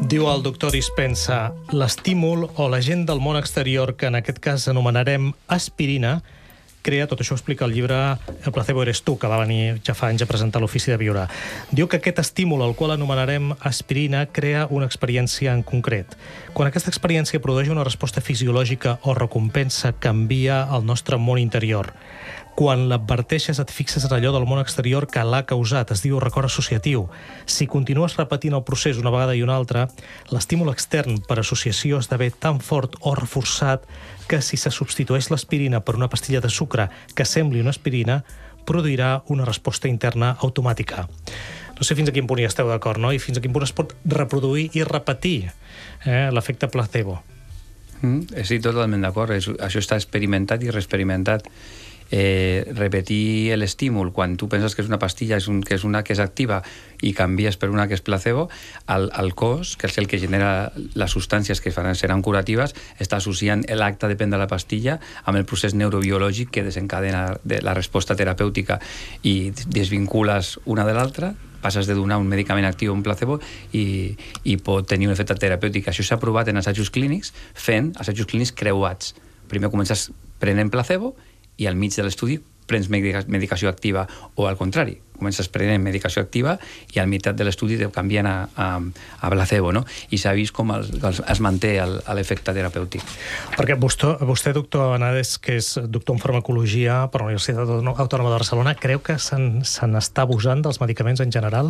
Diu el doctor Dispensa, l'estímul o l'agent del món exterior, que en aquest cas anomenarem aspirina, crea, tot això ho explica el llibre El placebo eres tu, que va venir ja fa anys a presentar l'Ofici de Viure. Diu que aquest estímul, el qual anomenarem aspirina, crea una experiència en concret. Quan aquesta experiència produeix una resposta fisiològica o recompensa, canvia el nostre món interior. Quan l'adverteixes et fixes en allò del món exterior que l'ha causat, es diu record associatiu. Si continues repetint el procés una vegada i una altra, l'estímul extern per associació esdevé tan fort o reforçat que si se substitueix l'aspirina per una pastilla de sucre que sembli una aspirina, produirà una resposta interna automàtica. No sé fins a quin punt hi esteu d'acord, no? I fins a quin punt es pot reproduir i repetir l'efecte placebo. Estic totalment d'acord. Això està experimentat i reexperimentat. Repetir l'estímul quan tu penses que és una pastilla, que és una que és activa i canvies per una que és placebo, el cos, que és el que genera les substàncies que seran curatives, està associant l'acte de prendre la pastilla amb el procés neurobiològic que desencadena la resposta terapèutica i desvincules una de l'altra, passes de donar un medicament actiu a un placebo i pot tenir un efecte terapèutic. Això s'ha provat en assajos clínics, fent assajos clínics creuats. Primer comences prenent placebo i al mig de l'estudi prens medicació activa, o al contrari, comences prenent medicació activa i al meitat de l'estudi te canvien a placebo, no? I s'ha vist com es manté l'efecte terapèutic. Perquè vostè, doctor Benades, que és doctor en farmacologia per la Universitat Autònoma de Barcelona, creu que se n'està abusant dels medicaments en general?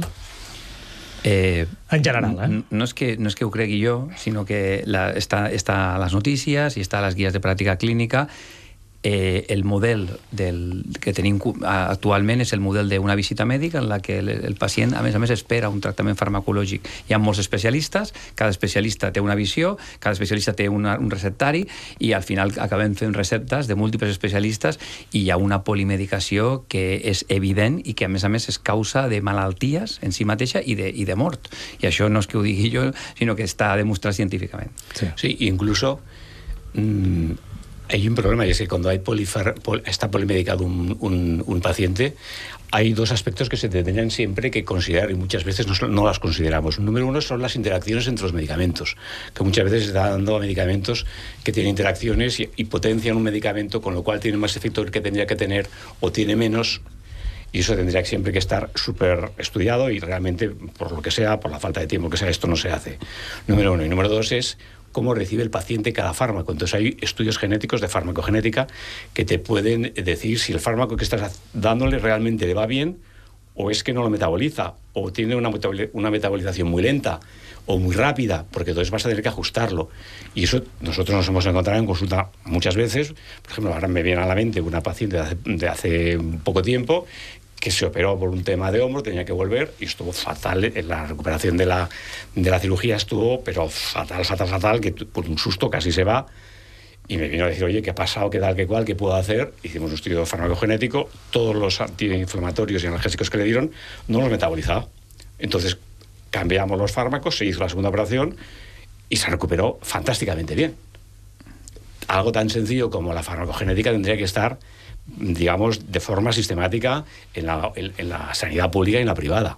En general, No és que ho cregui jo, sinó que està a les notícies i està a les guies de pràctica clínica. El model que tenim actualment és el model d'una visita mèdica en la que el pacient, a més, espera un tractament farmacològic. Hi ha molts especialistes, cada especialista té una visió, cada especialista té un receptari i al final acabem fent receptes de múltiples especialistes i hi ha una polimedicació que és evident i que, a més, és causa de malalties en si mateixa i de mort. I això no és que ho digui jo, sinó que està demostrat científicament. Sí, incluso hay un problema, y es que cuando está polimedicado un paciente, hay dos aspectos que se tendrían siempre que considerar y muchas veces no las consideramos. Número uno son las interacciones entre los medicamentos, que muchas veces se está dando medicamentos que tienen interacciones y potencian un medicamento, con lo cual tiene más efecto del que tendría que tener o tiene menos. Y eso tendría siempre que estar súper estudiado y realmente, por lo que sea, por la falta de tiempo que sea, esto no se hace. Número uno. Y número dos es cómo recibe el paciente cada fármaco. Entonces hay estudios genéticos de farmacogenética que te pueden decir si el fármaco que estás dándole realmente le va bien o es que no lo metaboliza o tiene una metabolización muy lenta o muy rápida, porque entonces vas a tener que ajustarlo. Y eso nosotros nos hemos encontrado en consulta muchas veces. Por ejemplo, ahora me viene a la mente una paciente de hace poco tiempo que se operó por un tema de hombro, tenía que volver y estuvo fatal. En la recuperación de la cirugía estuvo, pero fatal, que por un susto casi se va. Y me vino a decir, oye, ¿qué ha pasado? ¿Qué tal? ¿Qué cual? ¿Qué puedo hacer? Hicimos un estudio farmacogenético, todos los antiinflamatorios y analgésicos que le dieron no los metabolizaba. Entonces cambiamos los fármacos, se hizo la segunda operación y se recuperó fantásticamente bien. Algo tan sencillo como la farmacogenética tendría que estar, digamos, de forma sistemática en la sanitat pública i en la privada.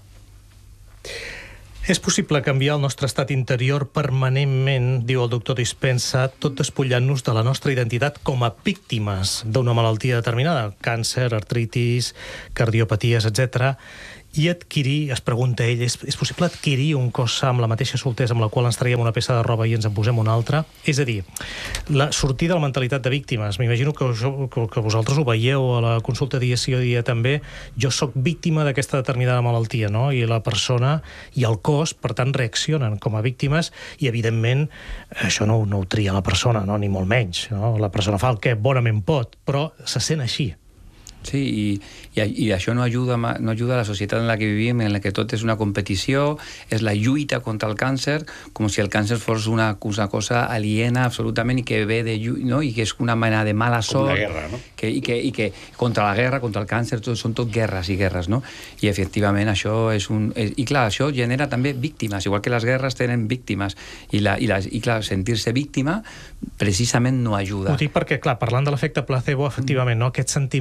És possible canviar el nostre estat interior permanentment, diu el doctor Dispensa, tot despullant-nos de la nostra identitat com a víctimes d'una malaltia determinada, càncer, artritis, cardiopaties, etc., i adquirir, es pregunta ell, és possible adquirir un cos sa amb la mateixa soltesa amb la qual ens traiem una peça de roba i ens en posem una altra? És a dir, sortir de la mentalitat de víctimes. M'imagino que vosaltres ho veieu a la consulta dia sí o dia també. Jo sóc víctima d'aquesta determinada malaltia, no? I la persona i el cos, per tant, reaccionen com a víctimes i, evidentment, això no ho tria la persona, no? Ni molt menys. No? La persona fa el que bonament pot, però se sent així. Sí, i això no ajuda a la societat en la que vivim, en la que tot és una competició, és la lluita contra el càncer, com si el càncer fos una cosa aliena absolutament i que ve de no? I que és una mena de mala sort. Com una guerra, no? I que contra la guerra, contra el càncer, són tot guerres i guerres, no? I efectivament això és I clar, això genera també víctimes, igual que les guerres tenen víctimes. I clar, sentir-se víctima precisament no ajuda. Ho dic perquè, clar, parlant de l'efecte placebo, efectivament, no? Aquest sentiment de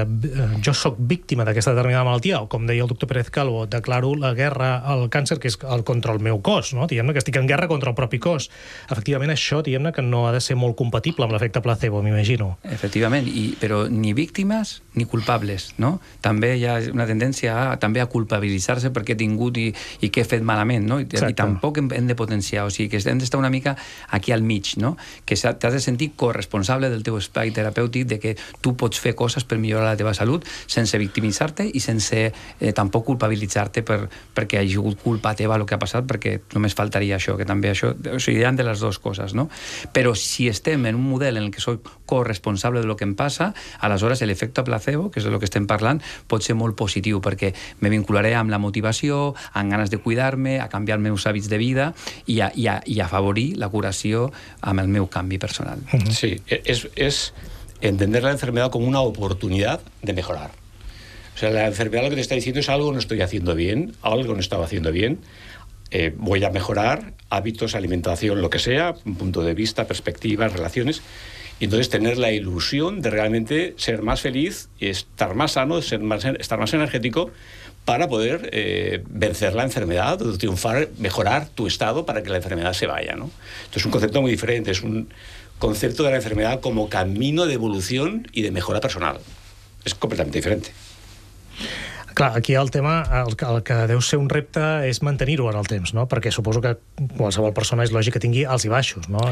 jo sóc víctima d'aquesta determinada malaltia, o com deia el doctor Pérez Calvo, declaro la guerra al càncer, que és contra el meu cos, no? Diguem-ne que estic en guerra contra el propi cos. Efectivament, això, diguem-ne, que no ha de ser molt compatible amb l'efecte placebo, m'imagino. Efectivament, però ni víctimes ni culpables, no? També hi ha una tendència també a culpabilitzar-se perquè he tingut i què he fet malament, no? I tampoc hem de potenciar, o sigui, que hem d'estar una mica aquí al mig, no? Que t'has de sentir corresponsable del teu espai terapèutic, de que tu pots fer coses per millorar la teva salut sense victimitzar-te i sense tampoc culpabilitzar-te perquè hagi sigut culpa teva el que ha passat, perquè només faltaria això, que també això, o sigui, hi ha de les dues coses, no? Però si estem en un model en el que soc corresponsable de lo que em passa, aleshores l'efecte placebo, que és del que estem parlant, pot ser molt positiu, perquè me vincularé amb la motivació, amb ganes de cuidar-me, a canviar els meus hàbits de vida i afavorir la curació amb el meu canvi personal. Sí, es entender la enfermedad como una oportunidad de mejorar. O sea, la enfermedad lo que te está diciendo es algo no estoy haciendo bien, algo no estaba haciendo bien, voy a mejorar hábitos, alimentación, lo que sea, un punto de vista, perspectivas, relaciones, y entonces tener la ilusión de realmente ser más feliz, y estar más sano, estar más energético, para poder vencer la enfermedad, o triunfar, mejorar tu estado para que la enfermedad se vaya, ¿no? Entonces es un concepto muy diferente, es un concepto de la enfermedad como camino de evolución y de mejora personal. És completament diferent. Clar, aquí el tema, el que deu ser un repte és mantenir-ho en el temps, no? Perquè suposo que qualsevol persona és lògic que tingui alts i baixos, no?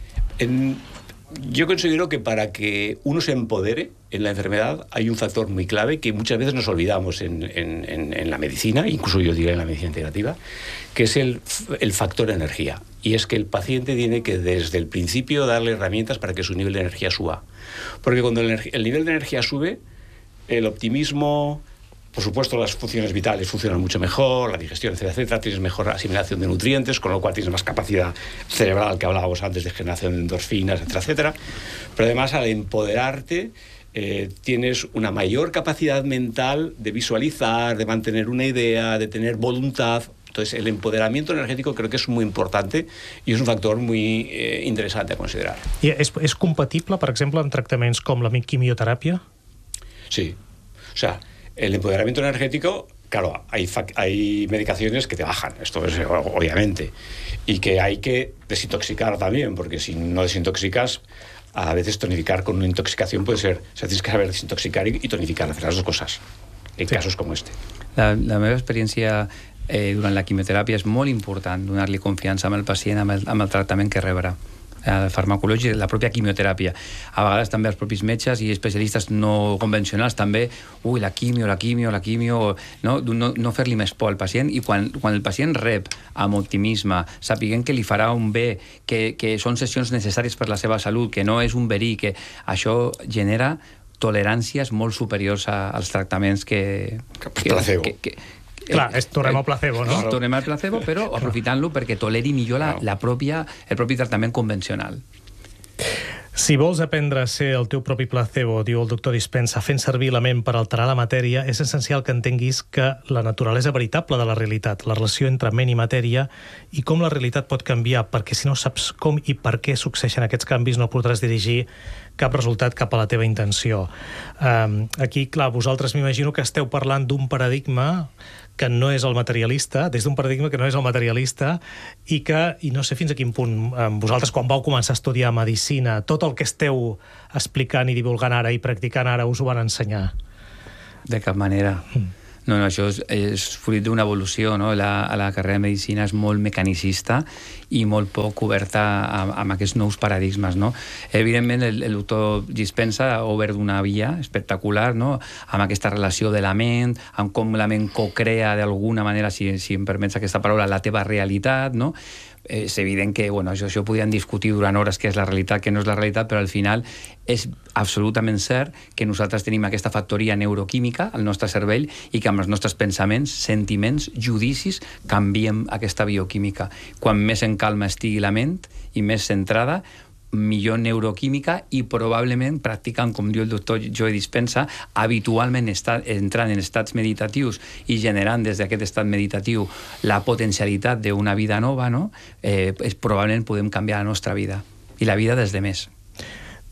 Yo considero que para que uno se empodere en la enfermedad hay un factor muy clave que muchas veces nos olvidamos en la medicina, incluso yo diría en la medicina integrativa, que es el factor energía. Y es que el paciente tiene que desde el principio darle herramientas para que su nivel de energía suba. Porque cuando el nivel de energía sube, el optimismo, por supuesto las funciones vitales funcionan mucho mejor, la digestión, etcétera, etcétera, tienes mejor asimilación de nutrientes, con lo cual tienes más capacidad cerebral, que hablábamos antes, de generación de endorfinas, etcétera, etcétera. Pero además, al empoderarte, tienes una mayor capacidad mental de visualizar, de mantener una idea, de tener voluntad. Entonces, el empoderamiento energético creo que es muy importante y es un factor muy interesante a considerar. I és compatible, per exemple, amb tractaments com la quimioteràpia? Sí. O sea, el empoderamiento energético, claro, hay medicaciones que te bajan, esto es obviamente, y que hay que desintoxicar también, porque si no desintoxicas, a veces tonificar con una intoxicación puede ser, o sea, tienes que saber desintoxicar y tonificar, hacer las dos cosas, en casos como este. La meva experiència durant la quimioteràpia és molt important donar-li confiança amb el pacient, amb el tractament que rebrà. La farmacològica, la pròpia quimioteràpia. A vegades també els propis metges i especialistes no convencionals també, la quimio, no fer-li més por al pacient, i quan el pacient rep amb optimisme, sapiguent que li farà un bé, que són sessions necessàries per la seva salut, que no és un verí, que això genera toleràncies molt superiors als tractaments que placebo. Clar, tornem al placebo, no? Tornem al placebo, però aprofitant-lo perquè toleri millor el propi tractament convencional. Si vols aprendre a ser el teu propi placebo, diu el doctor Dispensa, fent servir la ment per alterar la matèria, és essencial que entenguis que la naturalesa veritable de la realitat, la relació entre ment i matèria, i com la realitat pot canviar, perquè si no saps com i per què succeeixen aquests canvis, no podràs dirigir cap resultat cap a la teva intenció. Aquí, clar, vosaltres m'imagino que esteu parlant d'un paradigma que no és el materialista, des d'un paradigma que no és el materialista, i no sé fins a quin punt vosaltres, quan vau començar a estudiar medicina, tot el que esteu explicant i divulgant ara i practicant ara us ho van ensenyar? De cap manera. No, això és fruit d'una evolució, no? La carrera de medicina és molt mecanicista i molt poc oberta amb aquests nous paradigmes, no? Evidentment, el doctor Dispensa ha obert una via espectacular, no? Amb aquesta relació de la ment, amb com la ment cocrea d'alguna manera, si em permets aquesta paraula, la teva realitat, no? És evident que això podíem discutir durant hores què és la realitat, què no és la realitat, però al final és absolutament cert que nosaltres tenim aquesta factoria neuroquímica al nostre cervell i que amb els nostres pensaments, sentiments, judicis, canviem aquesta bioquímica. Quan més en calma estigui la ment i més centrada, millor neuroquímica i probablement practicant, com diu el doctor Joe Dispensa, habitualment entrant en estats meditatius i generant des d'aquest estat meditatiu la potencialitat d'una vida nova, no? Probablement podem canviar la nostra vida i la vida des de més.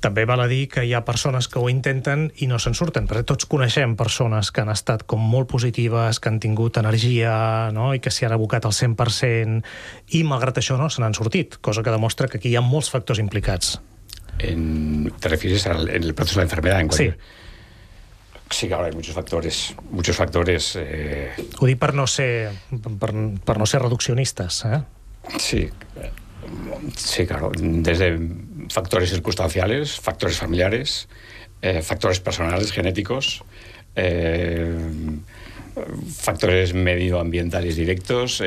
També val a dir que hi ha persones que ho intenten i no se'n surten, perquè tots coneixem persones que han estat com molt positives, que han tingut energia, no? I que s'hi han abocat al 100%, i malgrat això no se n'han sortit, cosa que demostra que aquí hi ha molts factors implicats. ¿Te refieres en el proceso de la enfermedad? Sí. Sí, claro, hay muchos factores. Ho dic per no ser reduccionistes, eh? Sí, claro. Desde factores circunstanciales, factores familiares, factores personales, genéticos, factores medioambientales directos,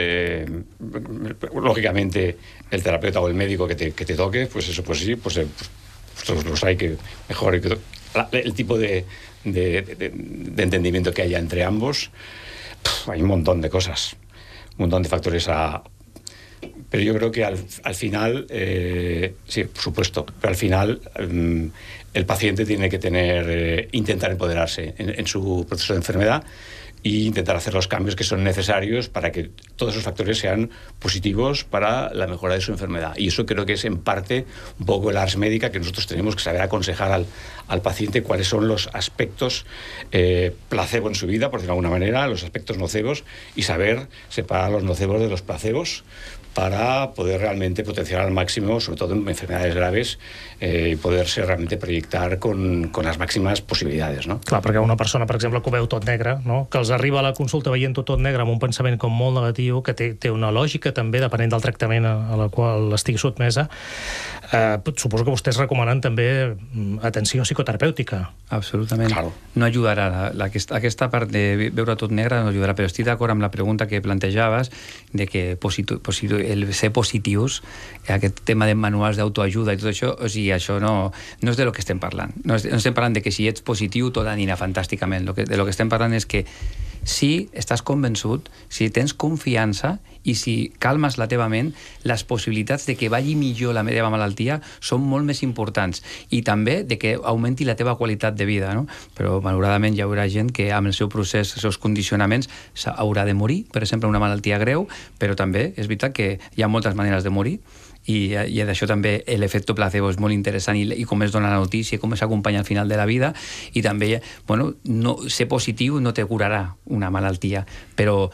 lógicamente el terapeuta o el médico que te toque, pues eso, pues sí, pues los hay que mejor el tipo de entendimiento que haya entre ambos. Hay un montón de cosas, un montón de factores pero yo creo que al final, sí, por supuesto, pero al final el paciente tiene que intentar empoderarse en su proceso de enfermedad e intentar hacer los cambios que son necesarios para que todos esos factores sean positivos para la mejora de su enfermedad. Y eso creo que es en parte un poco el ars médica, que nosotros tenemos que saber aconsejar al paciente cuáles son los aspectos placebo en su vida, por decirlo de alguna manera, los aspectos nocebos, y saber separar los nocebos de los placebos para poder realmente potenciar al máximo, sobre todo en enfermedades graves, i poder-se realment projectar con les màximes possibilitats, no? Clar, perquè una persona, per exemple, que ho veu tot negre, no? Que els arriba a la consulta veient-ho tot negre amb un pensament com molt negatiu, que té una lògica també, depenent del tractament a la qual estigui sotmesa, suposo que vostès recomanen també atenció psicoterapèutica. Absolutament. Claro. No ajudarà. Aquesta part de veure tot negre no ajudarà, però estic d'acord amb la pregunta que plantejaves de que el ser positius, aquest tema de manuals d'autoajuda i tot això, o sigui, això no és de lo que estem parlant. No estem parlant de que si ets positiu tot anirà fantàsticament. De lo que estem parlant és que si estàs convençut, si tens confiança i si calmes la teva ment, les possibilitats de que vagi millor la teva malaltia són molt més importants, i també de que augmenti la teva qualitat de vida, no? Però malauradament hi haurà gent que amb el seu procés, els seus condicionaments, haurà de morir, per exemple, una malaltia greu, però també és veritat que hi ha moltes maneres de morir, i d'això també l'efecte placebo és molt interessant, i com es dona la notícia, com s'acompanya al final de la vida, i també, bueno, ser positiu no te curarà una malaltia, però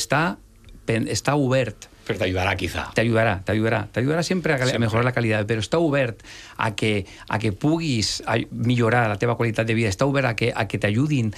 està obert. Pero te ayudará, quizá. Te ayudará siempre a mejorar la calidad, però està obert a que puguis millorar la teva qualitat de vida, està obert a que t'ajudin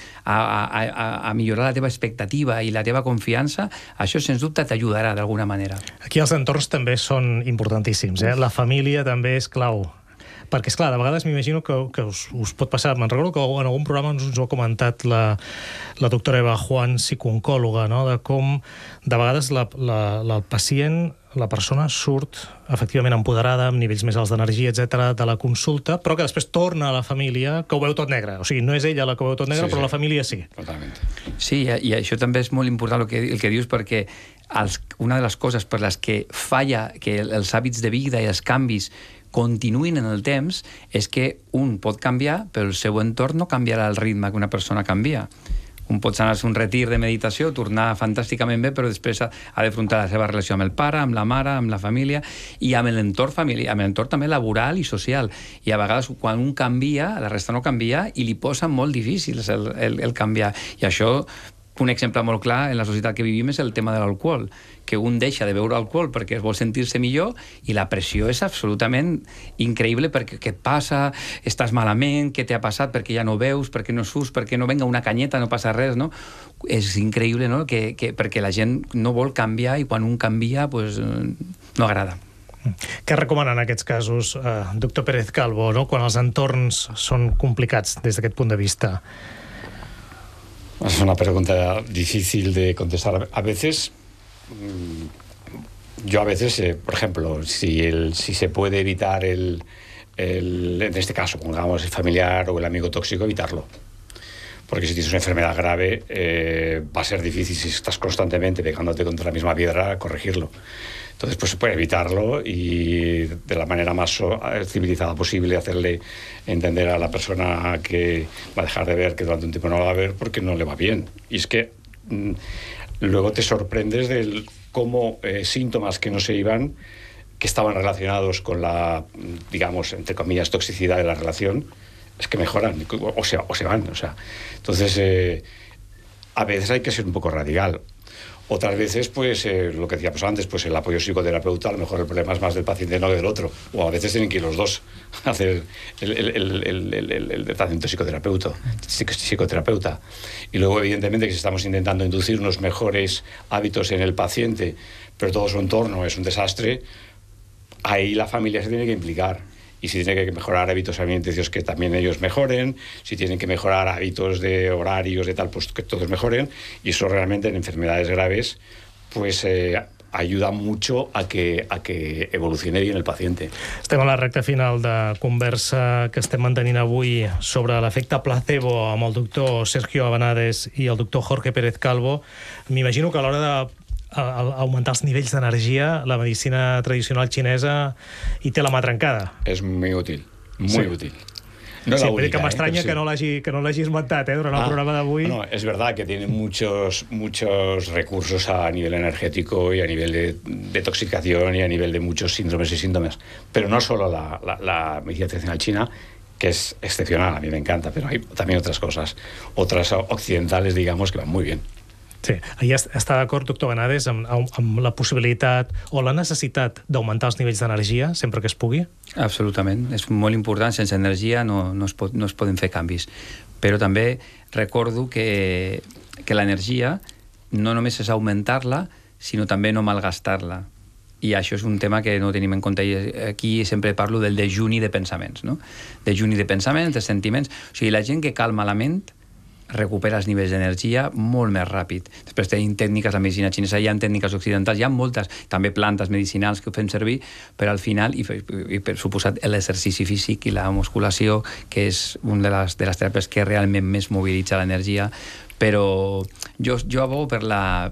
a millorar la teva expectativa i la teva confiança. Això, sens dubte, t'ajudarà d'alguna manera. Aquí els entorns també són importantíssims, eh? La família també és clau. Perquè, esclar, de vegades m'imagino que us pot passar. Me'n recordo que en algun programa ens ho ha comentat la doctora Eva Juan, psicooncòloga, no? De com de vegades el pacient, la persona surt efectivament empoderada, amb nivells més alts d'energia, etc., de la consulta, però que després torna a la família que ho veu tot negre. O sigui, no és ella la que ho veu tot negre, però la família sí. Totalment. Sí, i això també és molt important el que dius, perquè una de les coses per les que falla que els hàbits de vida i els canvis continuïn en el temps és que un pot canviar, però el seu entorn no canviarà el ritme que una persona canvia. Un pot anar a un retir de meditació, tornar fantàsticament bé, però després ha d'afrontar la seva relació amb el pare, amb la mare, amb la família i amb l'entorn familiar, amb l'entorn també laboral i social. I a vegades quan un canvia, la resta no canvia, i li posa molt difícil el canviar. I això, un exemple molt clar en la societat que vivim és el tema de l'alcohol, que un deixa de beure alcohol perquè es vol sentir-se millor, i la pressió és absolutament increïble, perquè què et passa, estàs malament, què t'ha passat, perquè ja no veus, perquè no surts, perquè no venga una canyeta, no passa res, no? És increïble, no? Perquè la gent no vol canviar, i quan un canvia, pues, no agrada. Què recomana en aquests casos, doctor Pérez Calvo, no? Quan els entorns són complicats des d'aquest punt de vista? Es una pregunta difícil de contestar. A veces, por ejemplo, si se puede evitar en este caso, pongamos el familiar o el amigo tóxico, evitarlo. Porque si tienes una enfermedad grave, va a ser difícil, si estás constantemente pegándote contra la misma piedra, corregirlo. Entonces, pues se puede evitarlo, y de la manera más civilizada posible hacerle entender a la persona que va a dejar de ver, que durante un tiempo no va a ver porque no le va bien. Y es que luego te sorprendes de cómo síntomas que no se iban que estaban relacionados con la, digamos, entre comillas, toxicidad de la relación, es que mejoran o se van. O sea, entonces, a veces hay que ser un poco radical. Otras veces, pues, lo que decíamos antes, pues el apoyo psicoterapeuta, a lo mejor el problema es más del paciente, no del otro. O a veces tienen que ir los dos a hacer el tratamiento psicoterapeuta. Y luego, evidentemente, que si estamos intentando inducir unos mejores hábitos en el paciente, pero todo su entorno es un desastre, ahí la familia se tiene que implicar. Y si tiene que mejorar hábitos alimenticios, que también ellos mejoren. Si tienen que mejorar hábitos de horarios, de tal, pues que todos mejoren. Y eso realmente en enfermedades graves, pues ayuda mucho a que evolucione bien el paciente. Estem a la recta final de conversa que estem mantenint avui sobre l'efecte placebo amb el doctor Sergio Abanades i el doctor Jorge Pérez Calvo. M'imagino que a l'hora de augmentar els nivells d'energia, la medicina tradicional xinesa hi té la mà trencada. És muy útil, muy útil. No sí, única, que m'estranya que no l'hagi esmentat durant el programa d'avui. No, es verdad que tiene muchos recursos a nivel energético y a nivel de detoxificación y a nivel de muchos síndromes y síntomas. Pero no solo la medicina tradicional china, que es excepcional, a mí me encanta, pero hay también otras cosas, otras occidentales, digamos, que van muy bien. Sí, ahí està d'acord, doctor Abanades, amb la possibilitat o la necessitat d'augmentar els nivells d'energia sempre que es pugui? Absolutament, és molt important. Sense energia no es poden fer canvis. Però també recordo que l'energia no només és augmentar-la, sinó també no malgastar-la. I això és un tema que no tenim en compte. Aquí sempre parlo del dejuni de pensaments, no? Dejuni de pensaments, de sentiments. O sigui, la gent que calma la ment recupera els nivells d'energia molt més ràpid. Després tenim tècniques de medicina xinesa, hi ha tècniques occidentals, hi ha moltes, també plantes medicinals que ho fem servir, però al final, i per suposat, l'exercici físic i la musculació, que és una de les teràpies que realment més mobilitza l'energia, però jo abogo per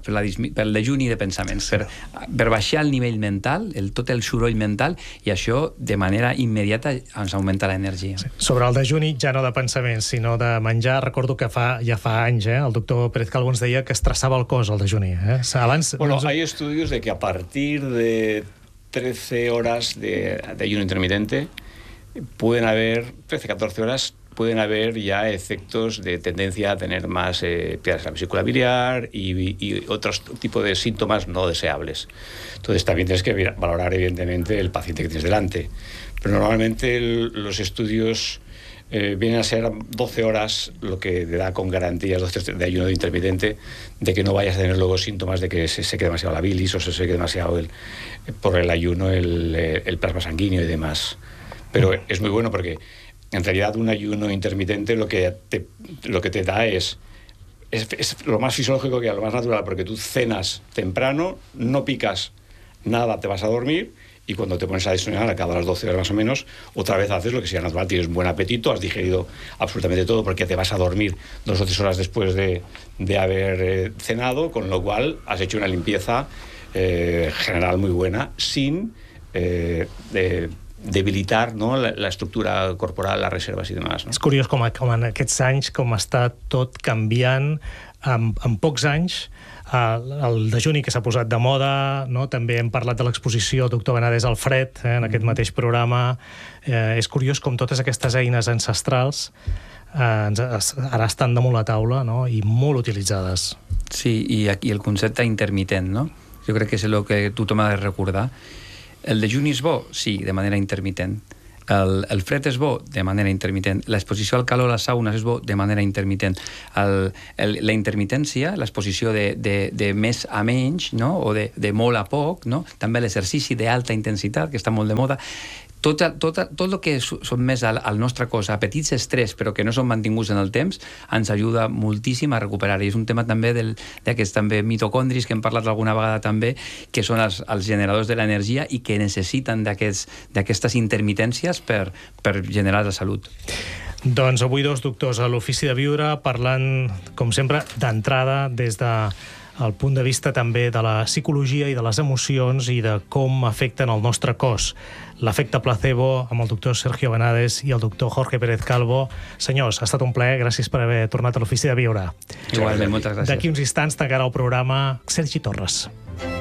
el dejuni de pensaments, per baixar el nivell mental, tot el soroll mental, i això de manera immediata ens augmenta l'energia. Sí. Sobre el dejuni, ja no de pensaments, sinó de menjar, recordo que ja fa anys, el doctor Pérez Calvo ens deia que estressava el cos, el dejuni. Bueno, hay estudios de que a partir de 13 horas de ayuno intermitente pueden haber, 13-14 horas, pueden haber ya efectos de tendencia a tener más piedras en la vesícula biliar y otros tipos de síntomas no deseables. Entonces también tienes que valorar evidentemente el paciente que tienes delante. Pero normalmente los estudios vienen a ser 12 horas, lo que te da con garantías de ayuno intermitente, de que no vayas a tener luego síntomas de que se seque demasiado la bilis o se seque demasiado por el ayuno el plasma sanguíneo y demás. Pero es muy bueno porque en realidad un ayuno intermitente lo que te da es lo más fisiológico, que es lo más natural, porque tú cenas temprano, no picas nada, te vas a dormir, y cuando te pones a desayunar a cada las 12 horas más o menos, otra vez haces lo que sea natural, tienes buen apetito, has digerido absolutamente todo, porque te vas a dormir 2 o 3 horas después de haber cenado, con lo cual has hecho una limpieza general muy buena, sin debilitar, no, la estructura corporal, les reserves i demás. No? És curiós com en aquests anys com està tot canviant en pocs anys. El dejuni que s'ha posat de moda, no? També hem parlat de l'exposició doctor Abanades al fred en aquest mateix programa. És curiós com totes aquestes eines ancestrals ara estan damunt la taula, no? I molt utilitzades. Sí, i aquí el concepte intermitent, no? Jo crec que és el que tothom ha de recordar. El dejuni és bo? Sí, de manera intermitent. El fred és bo? De manera intermitent. L'exposició al calor a les saunes és bo? De manera intermitent. La intermitència, l'exposició de més a menys, no? O de molt a poc, no? També l'exercici d'alta intensitat, que està molt de moda. Tot el que són més al nostre cos, a petits estrès, però que no són mantinguts en el temps, ens ajuda moltíssim a recuperar. I és un tema també d'aquests també mitocondris que hem parlat alguna vegada també, que són els generadors de l'energia i que necessiten d'aquestes intermitències per generar la salut. Doncs avui 2 doctors a l'Ofici de Viure parlant, com sempre, d'entrada des del punt de vista també de la psicologia i de les emocions i de com afecten el nostre cos. L'efecte placebo amb el doctor Sergio Abanades i el doctor Jorge Pérez Calvo. Senyors, ha estat un plaer, gràcies per haver tornat a l'Ofici de Viure. Igualment, moltes gràcies. D'aquí uns instants tancarà el programa Sergi Torres.